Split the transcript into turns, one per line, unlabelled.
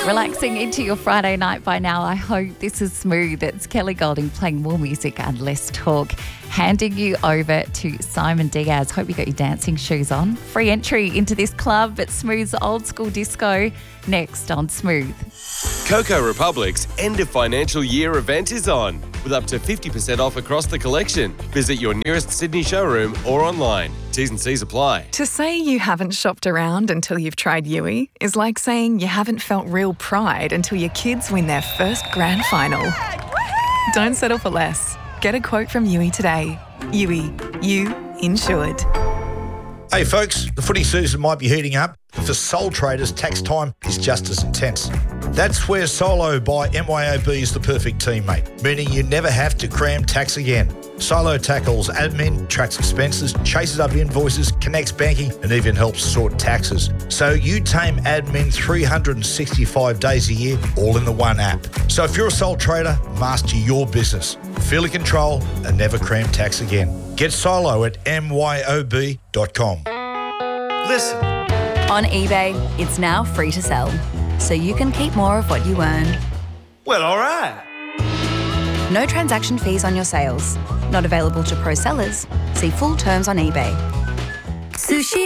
Relaxing into your Friday night by now. I hope this is smooth. It's Kelly Golding playing more music and less talk. Handing you over to Simon Diaz. Hope you got your dancing shoes on. Free entry into this club at Smooth's Old School Disco. Next on Smooth.
Coco Republic's end of financial year event is on, with up to 50% off across the collection. Visit your nearest Sydney showroom or online. T's and C's apply.
To say you haven't shopped around until you've tried Yui is like saying you haven't felt real pride until your kids win their first grand final. Don't settle for less. Get a quote from Yui today. Yui, you insured.
Hey folks, the footy season might be heating up. For sole traders, tax time is just as intense. That's where Solo by MYOB is the perfect teammate, meaning you never have to cram tax again. Solo tackles admin, tracks expenses, chases up invoices, connects banking, and even helps sort taxes. So you tame admin 365 days a year, all in the one app. So if you're a sole trader, master your business. Feel in control and never cram tax again. Get Solo at myob.com.
Listen.
On eBay, it's now free to sell, so you can keep more of what you earn.
Well, all right.
No transaction fees on your sales. Not available to pro sellers. See full terms on eBay. Sushi